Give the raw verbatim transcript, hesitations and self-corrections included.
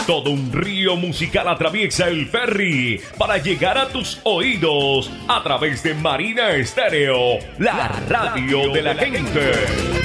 Todo un río musical atraviesa el ferry para llegar a tus oídos a través de Marina Estéreo, la radio de la gente.